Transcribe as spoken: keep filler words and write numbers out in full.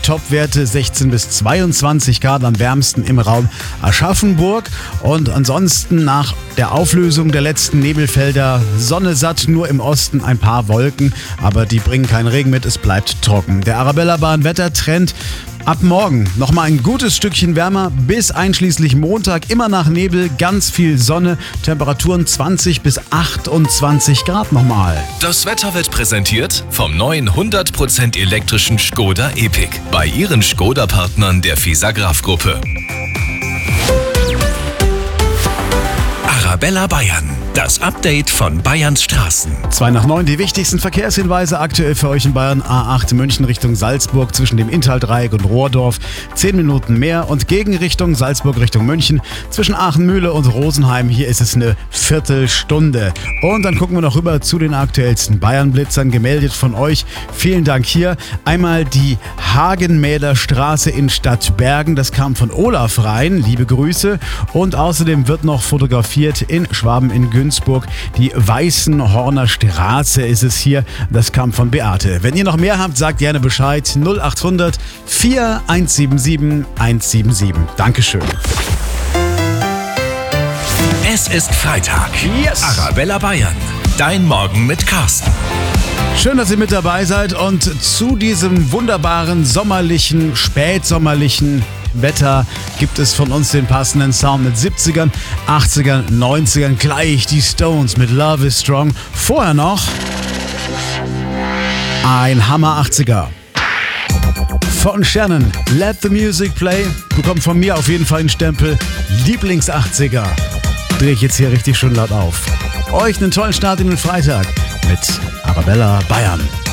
Topwerte sechzehn bis zweiundzwanzig Grad, am wärmsten im Raum Aschaffenburg. Und ansonsten nach der Auflösung der letzten Nebelfelder Sonne satt, nur im Osten ein paar Wolken, aber die bringen keinen Regen mit, es bleibt trocken. Der Arabella-Bahn-Wettertrend: ab morgen nochmal ein gutes Stückchen wärmer, bis einschließlich Montag immer nach Nebel, ganz viel Sonne, Temperaturen zwanzig bis achtundzwanzig Grad nochmal. Das Wetter wird präsentiert vom neuen hundert Prozent elektrischen Škoda Epiq bei Ihren Škoda-Partnern der Fisagraph-Gruppe. Arabella Bayern, das Update von Bayerns Straßen. zwei nach neun, die wichtigsten Verkehrshinweise aktuell für euch in Bayern. A acht München Richtung Salzburg zwischen dem Inntal-Dreieck und Rohrdorf zehn Minuten mehr, und Gegenrichtung Salzburg Richtung München zwischen Aachen-Mühle und Rosenheim, hier ist es eine Viertelstunde. Und dann gucken wir noch rüber zu den aktuellsten Bayern-Blitzern, gemeldet von euch. Vielen Dank hier. Einmal die Hagenmäder Straße in Stadtbergen, das kam von Olaf rein, liebe Grüße. Und außerdem wird noch fotografiert in Schwaben in Günzburg, die Weißenhorner Straße ist es hier, das kam von Beate. Wenn ihr noch mehr habt, sagt gerne Bescheid. null acht hundert vier eins sieben sieben eins sieben sieben. Dankeschön. Es ist Freitag. Yes. Arabella Bayern, dein Morgen mit Carsten. Schön, dass ihr mit dabei seid, und zu diesem wunderbaren sommerlichen, spätsommerlichen Wetter gibt es von uns den passenden Sound mit siebzigern, achtzigern, neunzigern. Gleich die Stones mit Love is Strong. Vorher noch ein Hammer achtziger von Shannon. Let the Music Play. Bekommt von mir auf jeden Fall einen Stempel Lieblings achtziger. Drehe ich jetzt hier richtig schön laut auf. Euch einen tollen Start in den Freitag mit Arabella Bayern.